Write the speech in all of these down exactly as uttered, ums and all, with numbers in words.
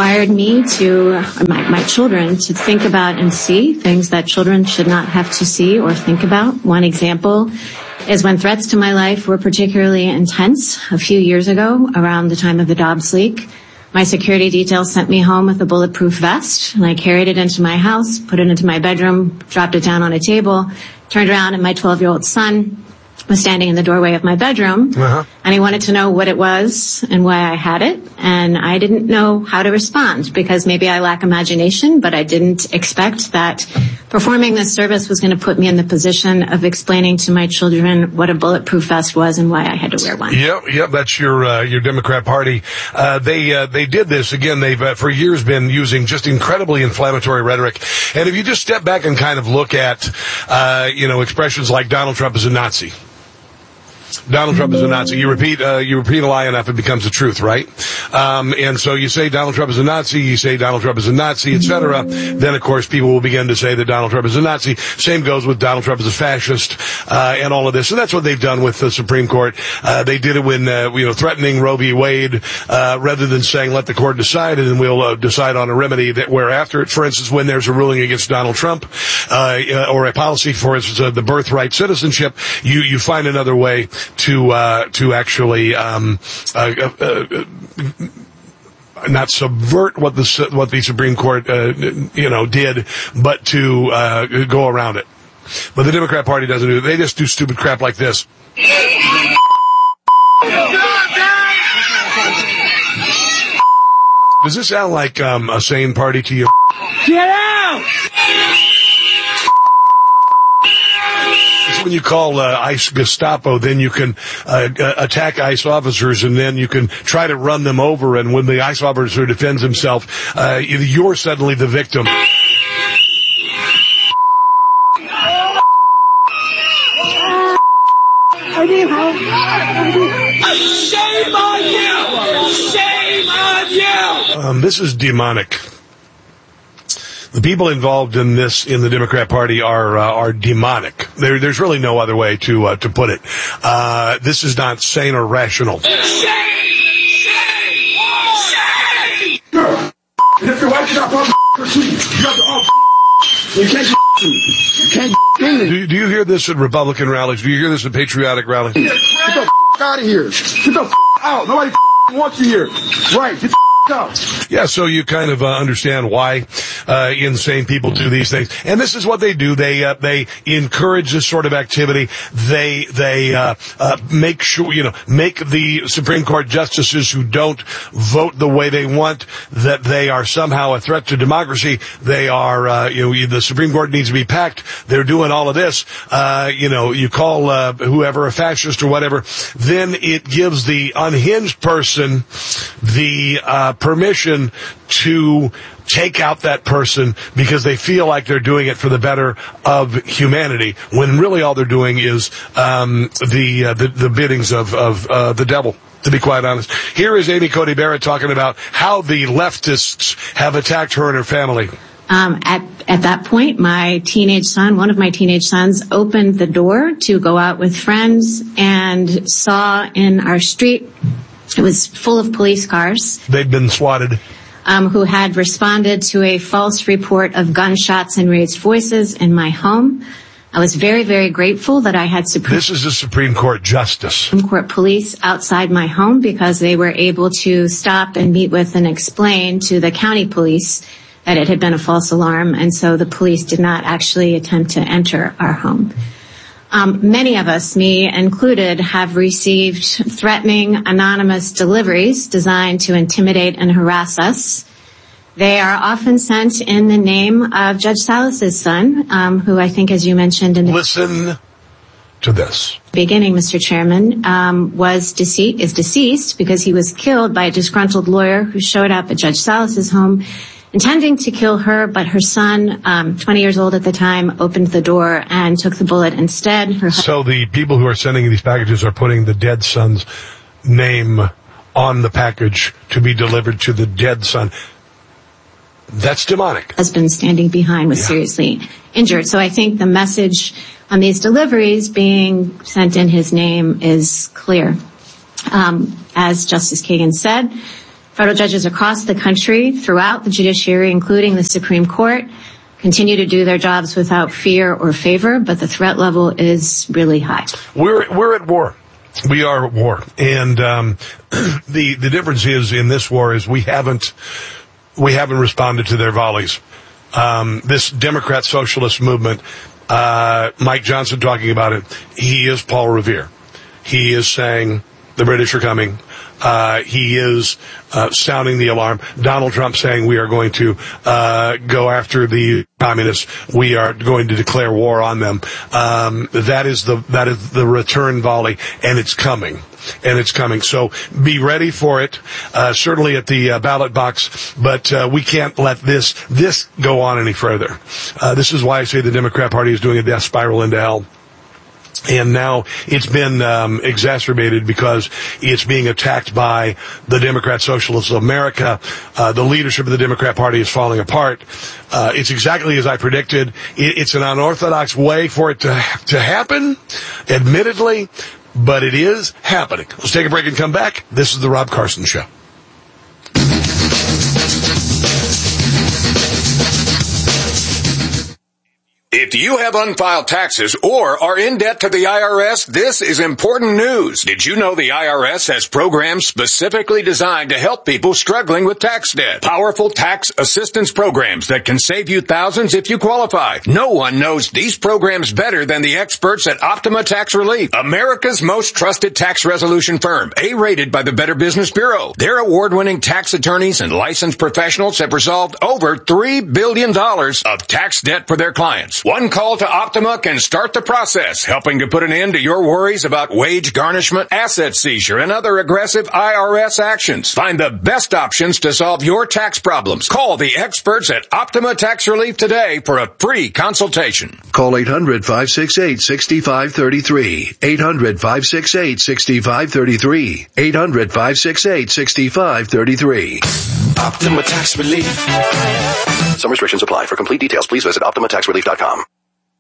required me to, or my, my children, to think about and see things that children should not have to see or think about. One example is when threats to my life were particularly intense a few years ago, around the time of the Dobbs leak. My security detail sent me home with a bulletproof vest, and I carried it into my house, put it into my bedroom, dropped it down on a table, turned around, and my twelve-year-old son was standing in the doorway of my bedroom, uh-huh. and he wanted to know what it was and why I had it, and I didn't know how to respond, because maybe I lack imagination, but I didn't expect that performing this service was going to put me in the position of explaining to my children what a bulletproof vest was and why I had to wear one. Yep, yep, that's your uh, your Democrat Party. Uh, they uh, they did this again. They've uh, for years been using just incredibly inflammatory rhetoric, and if you just step back and kind of look at uh, you know expressions like Donald Trump is a Nazi. Donald Trump is a Nazi. You repeat, uh, you repeat a lie enough, it becomes the truth, right? Um, and so you say Donald Trump is a Nazi, you say Donald Trump is a Nazi, et cetera. Then, of course, people will begin to say that Donald Trump is a Nazi. Same goes with Donald Trump is a fascist, uh, and all of this. And that's what they've done with the Supreme Court. Uh, they did it when, uh, you know, threatening Roe v. Wade, uh, rather than saying let the court decide, and then we'll uh, decide on a remedy that we're after it. For instance, when there's a ruling against Donald Trump, uh, or a policy, for instance, uh, the birthright citizenship, you, you find another way to uh to actually um uh, uh, uh not subvert what the what the Supreme Court uh, you know did, but to uh go around it. But the Democrat Party doesn't do it. They just do stupid crap like this. Does this sound like um a sane party to you? Get out! When you call uh, ICE Gestapo, then you can uh, attack ICE officers, and then you can try to run them over, and when the ICE officer defends himself, uh, you're suddenly the victim. Shame on you! Shame on you! Um, this is demonic. The people involved in this, in the Democrat Party, are uh, are demonic. There, there's really no other way to uh, to put it. Uh, this is not sane or rational. Shame! Shame! Shame! And if your wife's not from you got the off. You can't you can't do, do you hear this at Republican rallies? Do you hear this at patriotic rallies? Get the f*** out of here. Get the f*** out. Nobody f*** wants you here. Right. Get the f*** out. Yeah, so you kind of uh, understand why uh, insane people do these things, and this is what they do. They uh, they encourage this sort of activity. They they uh, uh, make sure you know make the Supreme Court justices who don't vote the way they want that they are somehow a threat to democracy. They are uh, you know the Supreme Court needs to be packed. They're doing all of this. Uh, you know you call uh, whoever a fascist or whatever, then it gives the unhinged person the uh, permission to take out that person because they feel like they're doing it for the better of humanity, when really all they're doing is um, the, uh, the the biddings of of uh, the devil. To be quite honest, here is Amy Coney Barrett talking about how the leftists have attacked her and her family. Um, at at that point, my teenage son, one of my teenage sons, opened the door to go out with friends and saw in our street, it was full of police cars. They'd been swatted. Um, who had responded to a false report of gunshots and raised voices in my home. I was very, very grateful that I had Supreme This is a Supreme Court justice. Supreme Court police outside my home, because they were able to stop and meet with and explain to the county police that it had been a false alarm, and so the police did not actually attempt to enter our home. Um, many of us, me included, have received threatening anonymous deliveries designed to intimidate and harass us. They are often sent in the name of Judge Salas's son, um, who I think, as you mentioned in the Listen to this. beginning, Mister Chairman, um, was dece- is deceased because he was killed by a disgruntled lawyer who showed up at Judge Salas's home intending to kill her, but her son, um, twenty years old at the time, opened the door and took the bullet instead. Her so the people who are sending these packages are putting the dead son's name on the package to be delivered to the dead son. That's demonic. Husband standing behind was yeah. seriously injured. So I think the message on these deliveries being sent in his name is clear. Um, as Justice Kagan said, Federal judges across the country, throughout the judiciary, including the Supreme Court, continue to do their jobs without fear or favor, but the threat level is really high. We're we're at war. We are at war, and um, the the difference is in this war is we haven't we haven't responded to their volleys. Um, this Democrat socialist movement, uh, Mike Johnson talking about it. He is Paul Revere. He is saying the British are coming. Uh, he is uh, sounding the alarm. Donald Trump saying we are going to uh, go after the communists. We are going to declare war on them. Um, that is the that is the return volley, and it's coming. And it's coming. So be ready for it, uh, certainly at the uh, ballot box, but uh, we can't let this this go on any further. Uh, this is why I say the Democrat Party is doing a death spiral into hell. And now it's been um, exacerbated because it's being attacked by the Democrat Socialists of America. Uh, the leadership of the Democrat Party is falling apart. Uh, it's exactly as I predicted. It, it's an unorthodox way for it to to happen, admittedly, but it is happening. Let's take a break and come back. This is the Rob Carson Show. If you have unfiled taxes or are in debt to the I R S, this is important news. Did you know the I R S has programs specifically designed to help people struggling with tax debt? Powerful tax assistance programs that can save you thousands if you qualify. No one knows these programs better than the experts at Optima Tax Relief, America's most trusted tax resolution firm, A-rated by the Better Business Bureau. Their award-winning tax attorneys and licensed professionals have resolved over three billion dollars of tax debt for their clients. One call to Optima can start the process, helping to put an end to your worries about wage garnishment, asset seizure, and other aggressive I R S actions. Find the best options to solve your tax problems. Call the experts at Optima Tax Relief today for a free consultation. Call eight hundred, five six eight, six five three three. eight hundred, five six eight, six five three three. eight hundred, five six eight, six five three three. Optima Tax Relief. Some restrictions apply. For complete details, please visit optima tax relief dot com.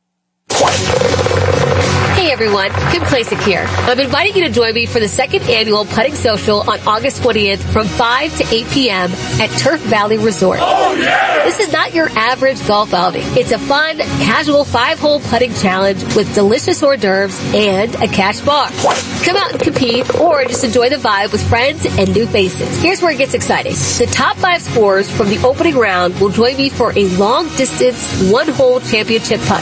Hey everyone, Kim Klacik here. I'm inviting you to join me for the second annual Putting Social on August twentieth from five to eight p.m. at Turf Valley Resort. Oh, yeah! This is not your average golf outing. It's a fun, casual five-hole putting challenge with delicious hors d'oeuvres and a cash bar. Come out and compete or just enjoy the vibe with friends and new faces. Here's where it gets exciting. The top five scorers from the opening round will join me for a long-distance, one-hole championship putt.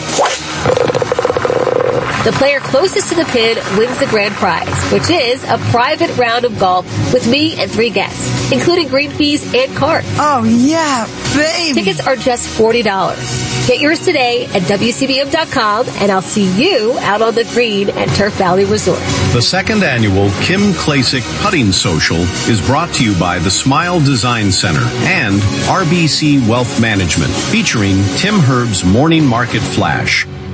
The player closest to the pin wins the grand prize, which is a private round of golf with me and three guests, including green fees and cards. Oh, yeah, baby. Tickets are just forty dollars. Get yours today at W C B M dot com, and I'll see you out on the green at Turf Valley Resort. The second annual Kim Klacik Putting Social is brought to you by the Smile Design Center and R B C Wealth Management, featuring Tim Herb's Morning Market Flash.